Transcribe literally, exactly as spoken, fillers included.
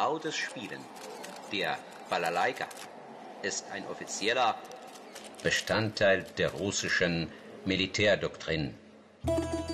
lautes Spielen, der Balalaika, ist ein offizieller Bestandteil der russischen Militärdoktrin.